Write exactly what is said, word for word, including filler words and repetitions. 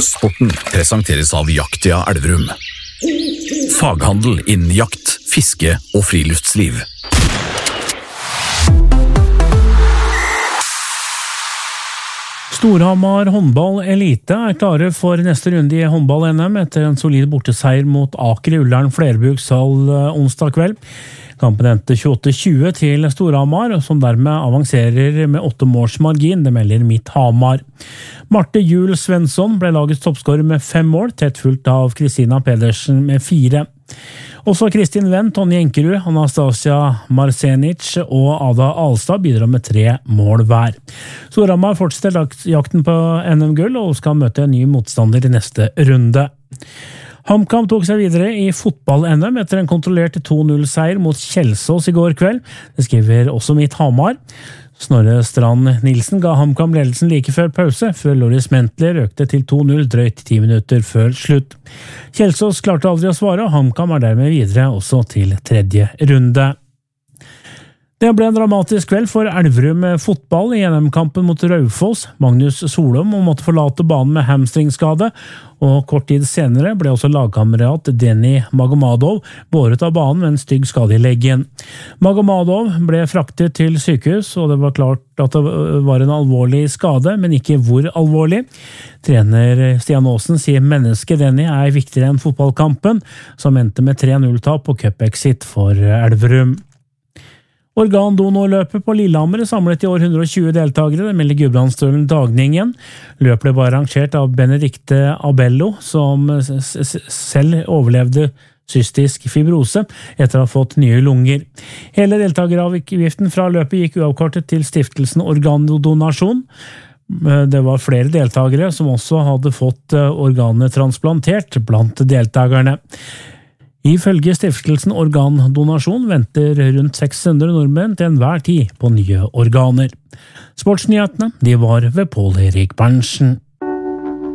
Sporten presenteres av Jaktia Elverum. Faghandel innen jakt, fiske og friluftsliv. Storhamar håndball elite er klare for neste runde i håndball-N M etter en solid borteseier mot Aker i Ullern flerbrukshall onsdag kveld. Kampen endte tjueåtte tjue til Storhamar, som dermed avanserer med åtte måls margin, det melder Mitt Hamar. Marte Juel Svensson ble lagets toppskårer med fem mål, tett fulgt av Kristina Pedersen med fire. Også Kristin Wendt, Tonje Enkerud, Anastasia Marsenic og Ada Alstad bidrar med tre mål hver. Storhamar fortsetter jakten på N M-gull og skal møte en ny motstander i neste runde. HamKam tok seg videre i fotball-N M etter en kontrollert to null seier mot Kjelsås i går kveld. Det skriver også Mitt Hamar. Snorre Strand Nilsen ga HamKam ledelsen like før pause, før Loris Mentler økte til to null drøyt ti minutter før slutt. Kjelsås klarte aldri å svare, og HamKam er dermed videre også til tredje runde. Det ble en dramatisk kveld for Elverum fotball i N M-kampen mot Raufoss. Magnus Solom måtte forlate banen med hamstringskade, og kort tid senere ble også lagkamerat Denny Magomadov båret av banen med en stygg skade i leggen. Magomadov ble fraktet til sykehus, og det var klart at det var en alvorlig skade, men ikke hvor alvorlig. Trener Stian Aasen sier mennesket Denny er viktigere enn fotballkampen, som endte med tre null tap på cup-exit for Elverum. Organdonorløpet på Lillehammer samlet i år hundre og tjue deltagere, det melder Gudbrandsdølen Dagningen. Løpet ble arrangert av Benedikte Abello, som selv overlevde cystisk fibrose etter å ha fått nye lunger. Hele deltageravgiften fra løpet gikk uavkortet til stiftelsen Organdonasjon. Det var flere deltagere som også hadde fått organet transplantert blant deltagerne. Ifølge stiftelsen Organdonasjon venter rundt seks hundre nordmenn til enhver tid på nye organer. Sportsnyhetene, de var ved Pål Erik Berntsen.